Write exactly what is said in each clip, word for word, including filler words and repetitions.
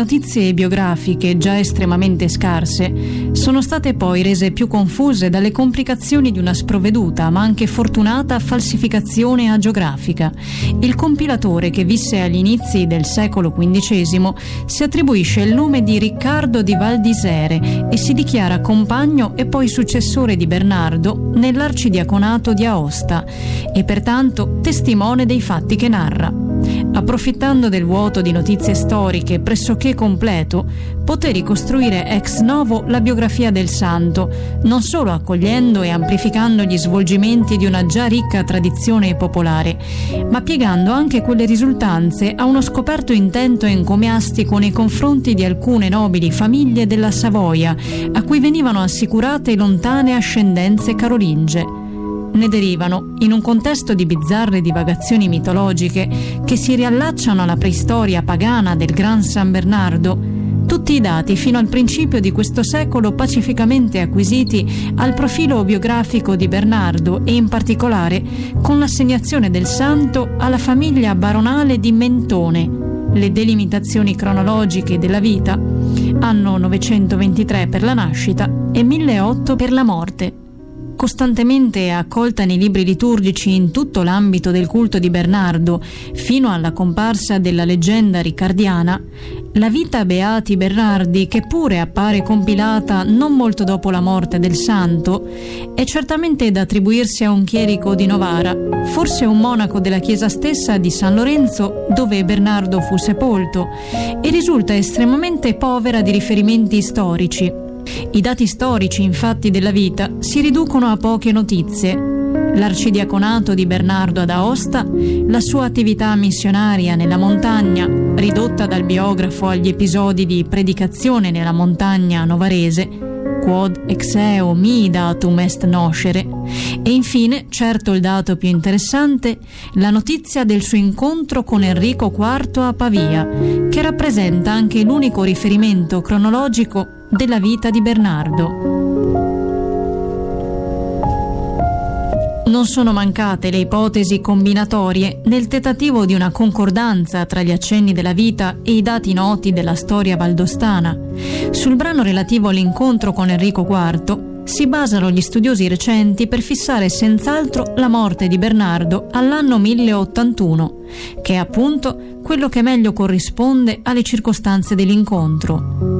notizie biografiche, già estremamente scarse, sono state poi rese più confuse dalle complicazioni di una sprovveduta ma anche fortunata falsificazione agiografica. Il compilatore, che visse agli inizi del secolo quindicesimo, si attribuisce il nome di Riccardo di Val d'Isere e si dichiara compagno e poi successore di Bernardo nell'arcidiaconato di Aosta e pertanto testimone dei fatti che narra. Approfittando del vuoto di notizie storiche pressoché completo, poté ricostruire ex novo la biografia del santo, non solo accogliendo e amplificando gli svolgimenti di una già ricca tradizione popolare, ma piegando anche quelle risultanze a uno scoperto intento encomiastico nei confronti di alcune nobili famiglie della Savoia, a cui venivano assicurate lontane ascendenze carolinge. Ne derivano, in un contesto di bizzarre divagazioni mitologiche che si riallacciano alla preistoria pagana del Gran San Bernardo, tutti i dati fino al principio di questo secolo pacificamente acquisiti al profilo biografico di Bernardo e in particolare con l'assegnazione del santo alla famiglia baronale di Mentone. Le delimitazioni cronologiche della vita: anno novecentoventitré per la nascita e milleottocento per la morte. Costantemente accolta nei libri liturgici in tutto l'ambito del culto di Bernardo, fino alla comparsa della leggenda riccardiana, la vita Beati Bernardi, che pure appare compilata non molto dopo la morte del santo, è certamente da attribuirsi a un chierico di Novara, forse un monaco della chiesa stessa di San Lorenzo dove Bernardo fu sepolto, e risulta estremamente povera di riferimenti storici. I dati storici, infatti, della vita si riducono a poche notizie. L'arcidiaconato di Bernardo ad Aosta, la sua attività missionaria nella montagna, ridotta dal biografo agli episodi di predicazione nella montagna novarese, quod ex eo mi datum est noscere, e infine, certo il dato più interessante, la notizia del suo incontro con Enrico quarto a Pavia, che rappresenta anche l'unico riferimento cronologico della vita di Bernardo. Non sono mancate le ipotesi combinatorie nel tentativo di una concordanza tra gli accenni della vita e i dati noti della storia valdostana. Sul brano relativo all'incontro con Enrico quarto si basano gli studiosi recenti per fissare senz'altro la morte di Bernardo all'anno mille ottantuno, che è appunto quello che meglio corrisponde alle circostanze dell'incontro.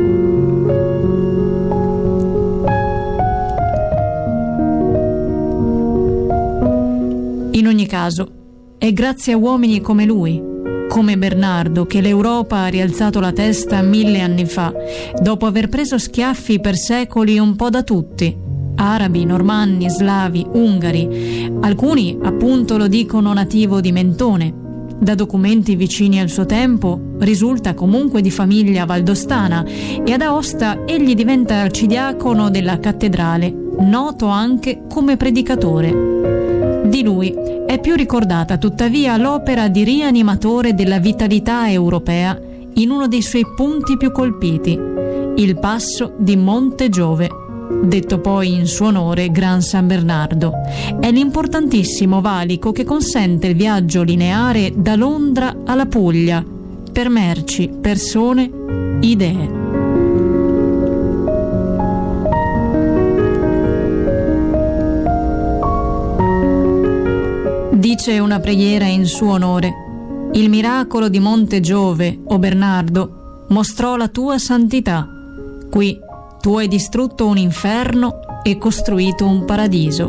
In ogni caso, è grazie a uomini come lui, come Bernardo, che l'Europa ha rialzato la testa mille anni fa, dopo aver preso schiaffi per secoli un po' da tutti: arabi, normanni, slavi, ungari, alcuni appunto lo dicono nativo di Mentone. Da documenti vicini al suo tempo risulta comunque di famiglia valdostana e ad Aosta egli diventa arcidiacono della cattedrale, noto anche come predicatore. Di lui è più ricordata tuttavia l'opera di rianimatore della vitalità europea in uno dei suoi punti più colpiti, il passo di Monte Giove, detto poi in suo onore Gran San Bernardo. È l'importantissimo valico che consente il viaggio lineare da Londra alla Puglia per merci, persone, idee. Dice una preghiera in suo onore: il miracolo di Monte Giove, o Bernardo, mostrò la tua santità. Qui tu hai distrutto un inferno e costruito un paradiso.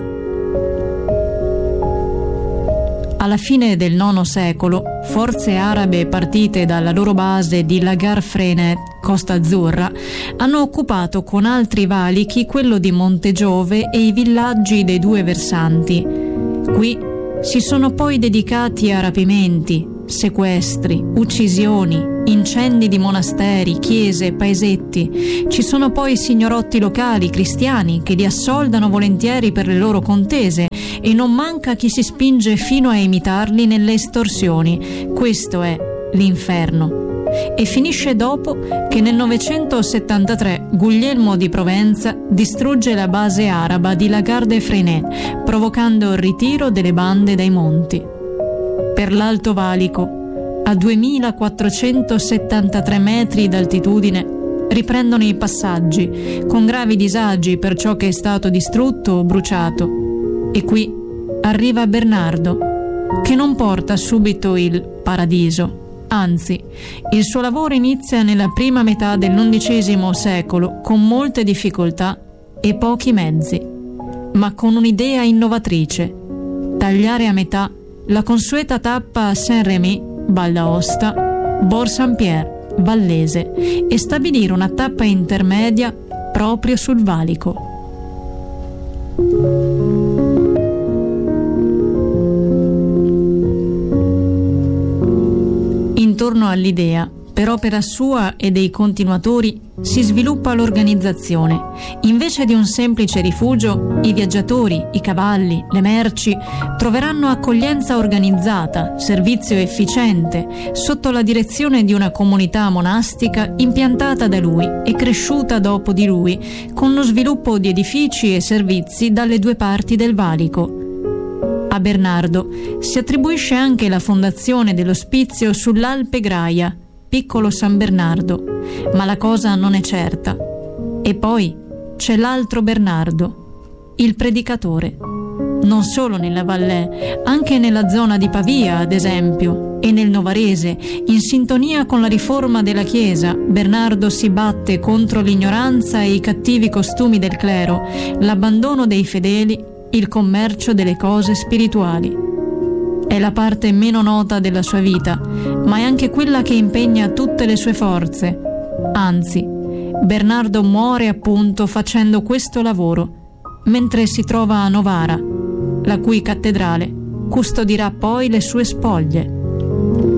Alla fine del nono secolo, forze arabe partite dalla loro base di Lagar Frenet, Costa Azzurra, hanno occupato con altri valichi quello di Monte Giove e i villaggi dei due versanti. Qui si sono poi dedicati a rapimenti, sequestri, uccisioni, incendi di monasteri, chiese, paesetti. Ci sono poi signorotti locali cristiani che li assoldano volentieri per le loro contese e non manca chi si spinge fino a imitarli nelle estorsioni. Questo è l'inferno. E finisce dopo che nel novecentosettantatré Guglielmo di Provenza distrugge la base araba di Lagar de Frenet, provocando il ritiro delle bande dai monti. Per l'Alto Valico a duemilaquattrocentosettantatré metri d'altitudine, riprendono i passaggi, con gravi disagi per ciò che è stato distrutto o bruciato. E qui arriva Bernardo, che non porta subito il paradiso. Anzi, il suo lavoro inizia nella prima metà dell'undicesimo secolo con molte difficoltà e pochi mezzi, ma con un'idea innovatrice: tagliare a metà la consueta tappa a Saint-Rémy, Val d'Aosta, Bourg-Saint-Pierre, Vallese, e stabilire una tappa intermedia proprio sul valico. Intorno all'idea, per opera sua e dei continuatori, si sviluppa l'organizzazione. Invece di un semplice rifugio, i viaggiatori, i cavalli, le merci troveranno accoglienza organizzata, servizio efficiente, sotto la direzione di una comunità monastica impiantata da lui e cresciuta dopo di lui, con lo sviluppo di edifici e servizi dalle due parti del valico. A Bernardo si attribuisce anche la fondazione dell'ospizio sull'Alpe Graia, piccolo San Bernardo, ma la cosa non è certa. E poi c'è l'altro Bernardo, il predicatore. Non solo nella Valais, anche nella zona di Pavia, ad esempio, e nel Novarese, in sintonia con la riforma della Chiesa, Bernardo si batte contro l'ignoranza e i cattivi costumi del clero, l'abbandono dei fedeli, il commercio delle cose spirituali. È la parte meno nota della sua vita, ma è anche quella che impegna tutte le sue forze. Anzi, Bernardo muore appunto facendo questo lavoro, mentre si trova a Novara, la cui cattedrale custodirà poi le sue spoglie.